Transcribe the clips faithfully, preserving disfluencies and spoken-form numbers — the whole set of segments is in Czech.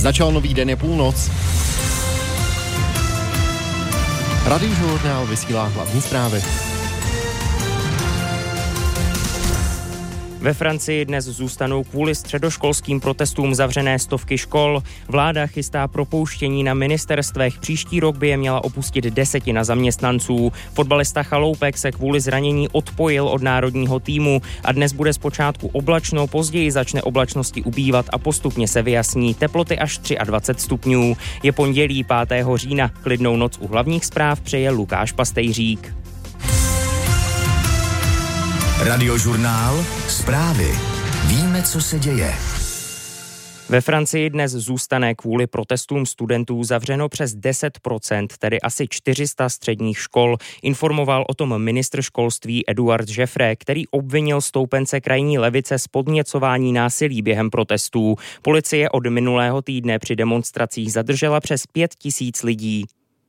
Začal nový den, je půlnoc. Radiožurnál vysílá hlavní zprávy. Ve Francii dnes zůstanou kvůli středoškolským protestům zavřené stovky škol. Vláda chystá propouštění na ministerstvech. Příští rok by je měla opustit desetina zaměstnanců. Fotbalista Chaloupek se kvůli zranění odpojil od národního týmu a dnes bude zpočátku oblačno, později začne oblačnosti ubývat a postupně se vyjasní. Teploty až dvacet tři stupňů. Je pondělí pátého října. Klidnou noc u hlavních zpráv přeje Lukáš Pastejřík. Radiožurnál Zprávy. Víme, co se děje. Ve Francii dnes zůstane kvůli protestům studentů zavřeno přes deset procent, tedy asi čtyři sta středních škol. Informoval o tom ministr školství Édouard Jeffrey, který obvinil stoupence krajní levice z podněcování násilí během protestů. Policie od minulého týdne při demonstracích zadržela přes pět tisíc lidí.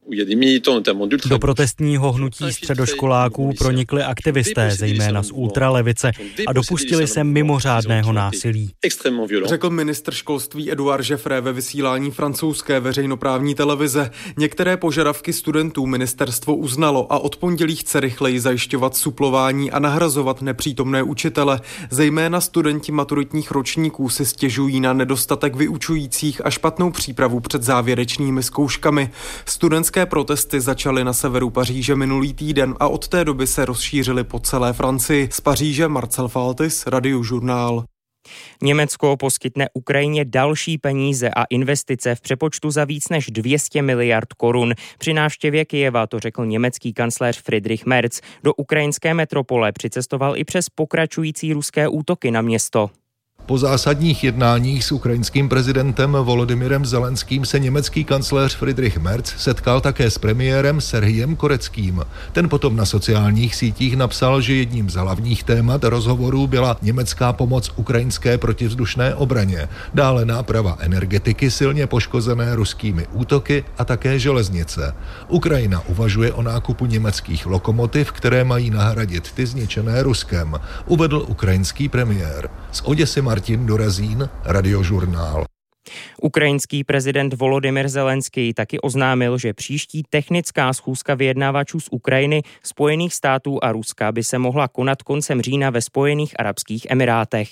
Do protestního hnutí středoškoláků pronikli aktivisté, zejména z ultralevice, a dopustili se mimořádného násilí. Řekl ministr školství Édouard Jeffrey ve vysílání francouzské veřejnoprávní televize. Některé požadavky studentů ministerstvo uznalo a od pondělí chce rychleji zajišťovat suplování a nahrazovat nepřítomné učitele. Zejména studenti maturitních ročníků si stěžují na nedostatek vyučujících a špatnou přípravu před závěrečnými zkouškami. Studentské protesty začaly na severu Paříže minulý týden a od té doby se rozšířily po celé Francii. Z Paříže Marcel Faltis, Radiožurnál. Německo poskytne Ukrajině další peníze a investice v přepočtu za víc než dvě stě miliard korun. Při návštěvě Kyjeva to řekl německý kancléř Friedrich Merz. Do ukrajinské metropole přicestoval i přes pokračující ruské útoky na město. Po zásadních jednáních s ukrajinským prezidentem Volodymyrem Zelenským se německý kancléř Friedrich Merz setkal také s premiérem Serhijem Koreckým. Ten potom na sociálních sítích napsal, že jedním z hlavních témat rozhovorů byla německá pomoc ukrajinské protivzdušné obraně, dále náprava energetiky silně poškozené ruskými útoky a také železnice. Ukrajina uvažuje o nákupu německých lokomotiv, které mají nahradit ty zničené Ruskem, uvedl ukrajinský premiér. Z Oděsy Martin Dorazín, Radiožurnál. Ukrajinský prezident Volodymyr Zelenský taky oznámil, že příští technická schůzka vyjednávačů z Ukrajiny, Spojených států a Ruska by se mohla konat koncem října ve Spojených arabských emirátech.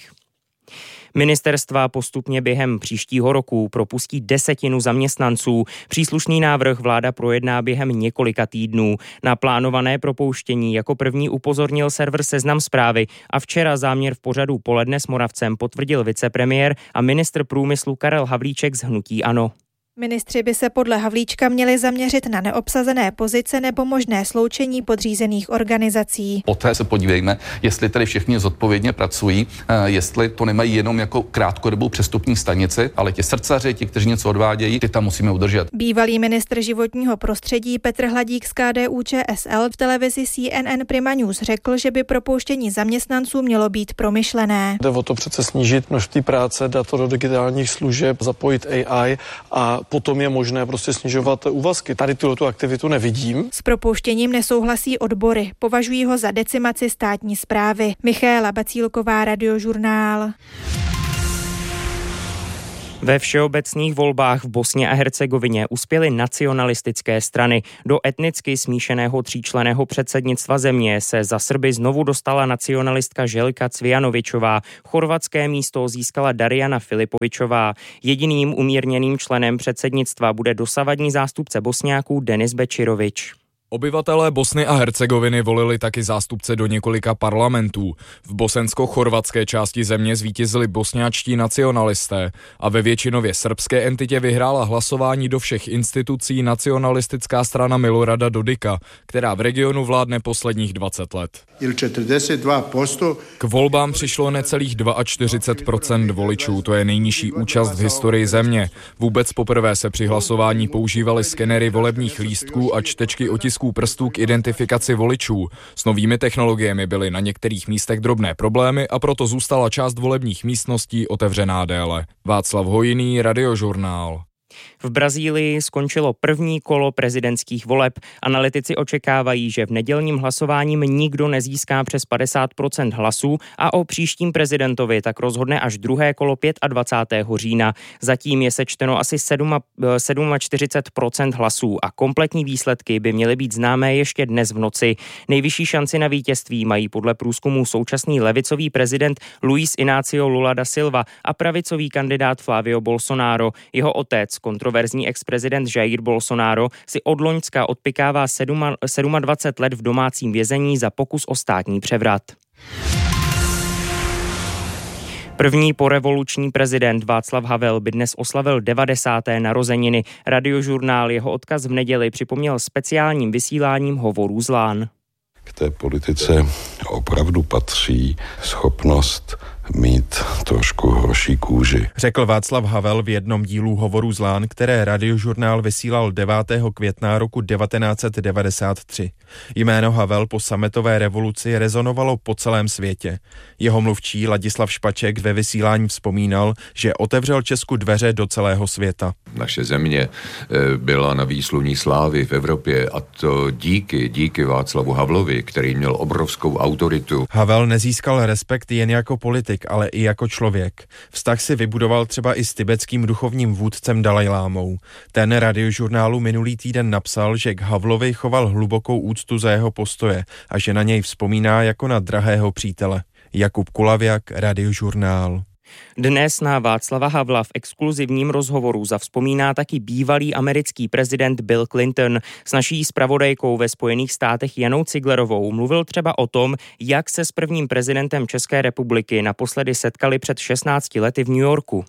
Ministerstva postupně během příštího roku propustí desetinu zaměstnanců. Příslušný návrh vláda projedná během několika týdnů. Na plánované propouštění jako první upozornil server Seznam Zprávy a včera záměr v pořadu Poledne s Moravcem potvrdil vicepremiér a ministr průmyslu Karel Havlíček z hnutí ANO. Ministři by se podle Havlíčka měli zaměřit na neobsazené pozice nebo možné sloučení podřízených organizací. Poté se podívejme, jestli tedy všichni zodpovědně pracují, jestli to nemají jenom jako krátkodobou přestupní stanici, ale ti srdcaři, ti, kteří něco odvádějí, ty tam musíme udržet. Bývalý ministr životního prostředí Petr Hladík z K D U Č S L v televizi C N N Prima News řekl, že by propouštění zaměstnanců mělo být promyšlené. Jde o to přece snížit množství práce, dát to do digitálních služeb, zapojit A I a potom je možné prostě snižovat úvazky. Tady tuto aktivitu nevidím. S propouštěním nesouhlasí odbory. Považují ho za decimaci státní správy. Michaela Bacílková, Radiožurnál. Ve všeobecných volbách v Bosně a Hercegovině uspěly nacionalistické strany. Do etnicky smíšeného tříčlenného předsednictva země se za Srby znovu dostala nacionalistka Željka Cvijanovićová. Chorvatské místo získala Darijana Filipovićová. Jediným umírněným členem předsednictva bude dosavadní zástupce Bosňáků Denis Bečirović. Obyvatelé Bosny a Hercegoviny volili taky zástupce do několika parlamentů. V bosensko-chorvatské části země zvítězili bosňáčtí nacionalisté a ve většinově srbské entitě vyhrála hlasování do všech institucí nacionalistická strana Milorada Dodika, která v regionu vládne posledních dvacet let. K volbám přišlo necelých čtyřicet dva procent voličů, to je nejnižší účast v historii země. Vůbec poprvé se při hlasování používaly skenery volebních lístků a čtečky otisků prstů k identifikaci voličů. S novými technologiemi byly na některých místech drobné problémy a proto zůstala část volebních místností otevřená déle. Václav Hojný, Radiožurnál. V Brazílii skončilo první kolo prezidentských voleb. Analytici očekávají, že v nedělním hlasováním nikdo nezíská přes padesát procent hlasů a o příštím prezidentovi tak rozhodne až druhé kolo dvacátého pátého října. Zatím je sečteno asi čtyřicet sedm procent hlasů a kompletní výsledky by měly být známé ještě dnes v noci. Nejvyšší šanci na vítězství mají podle průzkumu současný levicový prezident Luiz Inácio Lula da Silva a pravicový kandidát Flávio Bolsonaro. Jeho otec, kontroverzní ex-prezident Jair Bolsonaro, si od loňska odpykává dvacet sedm let v domácím vězení za pokus o státní převrat. První porevoluční prezident Václav Havel by dnes oslavil devadesáté narozeniny. Radiožurnál jeho odkaz v neděli připomněl speciálním vysíláním hovorů z Lán. K té politice opravdu patří schopnost mít trošku horší kůži. Řekl Václav Havel v jednom dílu Hovorů z Lán, které Radiožurnál vysílal devátého května roku devatenáct set devadesát tři. Jméno Havel po sametové revoluci rezonovalo po celém světě. Jeho mluvčí Ladislav Špaček ve vysílání vzpomínal, že otevřel Česku dveře do celého světa. Naše země byla na výsluní slávy v Evropě a to díky, díky Václavu Havlovi, který měl obrovskou autoritu. Havel nezískal respekt jen jako politik, ale i jako člověk. Vztah si vybudoval třeba i s tibetským duchovním vůdcem Dalajlámou. Ten Radiožurnálu minulý týden napsal, že k Havlovi choval hlubokou úctu za jeho postoje a že na něj vzpomíná jako na drahého přítele. Jakub Kulavěk, Radiožurnál. Dnes na Václava Havla v exkluzivním rozhovoru zavzpomíná taky bývalý americký prezident Bill Clinton. S naší zpravodajkou ve Spojených státech Janou Ciglerovou mluvil třeba o tom, jak se s prvním prezidentem České republiky naposledy setkali před šestnácti lety v New Yorku.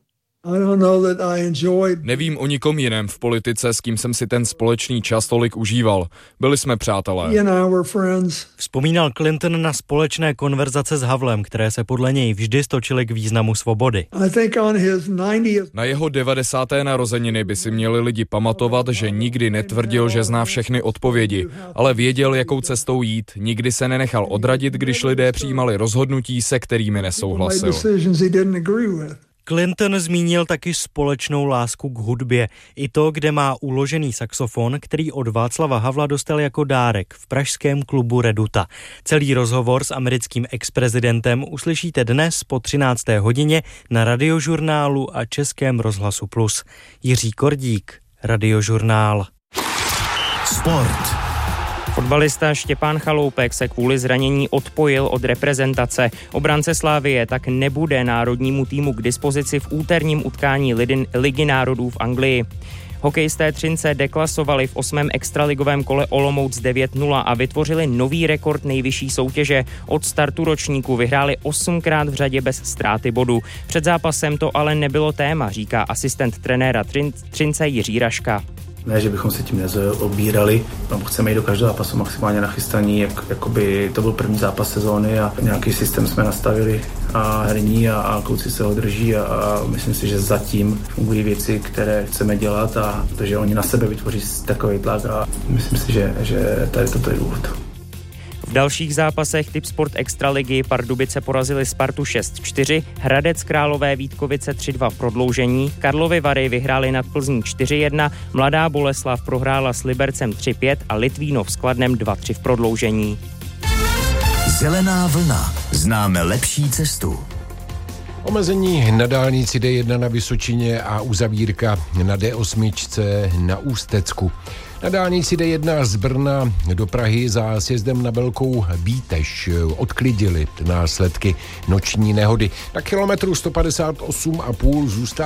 Nevím o nikom jiném v politice, s kým jsem si ten společný čas tolik užíval. Byli jsme přátelé. Vzpomínal Clinton na společné konverzace s Havlem, které se podle něj vždy stočily k významu svobody. Na jeho devadesáté narozeniny by si měli lidi pamatovat, že nikdy netvrdil, že zná všechny odpovědi, ale věděl, jakou cestou jít. Nikdy se nenechal odradit, když lidé přijímali rozhodnutí, se kterými nesouhlasil. Clinton zmínil taky společnou lásku k hudbě. I to, kde má uložený saxofon, který od Václava Havla dostal jako dárek v pražském klubu Reduta. Celý rozhovor s americkým ex-prezidentem uslyšíte dnes po třinácté hodině na Radiožurnálu a Českém rozhlasu Plus. Jiří Kordík, Radiožurnál. Sport. Fotbalista Štěpán Chaloupek se kvůli zranění odpojil od reprezentace. Obránce Slavie tak nebude národnímu týmu k dispozici v úterním utkání Ligy národů v Anglii. Hokejisté Třince deklasovali v osmém extraligovém kole Olomouc devět nula a vytvořili nový rekord nejvyšší soutěže. Od startu ročníku vyhráli osmkrát v řadě bez ztráty bodu. Před zápasem to ale nebylo téma, říká asistent trenéra Třince Jiří Raška. Ne, že bychom se tím nezaobírali. Chceme jít do každého zápasu maximálně nachystaní, jak, jakoby to byl první zápas sezóny a nějaký systém jsme nastavili a herní a, a kluci se ho drží a, a myslím si, že zatím fungují věci, které chceme dělat a protože oni na sebe vytvoří takový tlak a myslím si, že, že tady toto je důvod. V dalších zápasech Tipsport Extraligy Pardubice porazili Spartu šest čtyři, Hradec Králové Vítkovice tři dva v prodloužení, Karlovy Vary vyhráli nad Plzní čtyři jedna, Mladá Boleslav prohrála s Libercem tři pět a Litvínov s Kladnem dva tři v prodloužení. Zelená vlna. Známe lepší cestu. Omezení na dálnici D jedna na Vysočině a uzavírka na D osm na Ústecku. Na dálnici D jedna z Brna do Prahy za sjezdem na Velkou Bíteš odklidili následky noční nehody. Na kilometru sto padesát osm a půl zůstává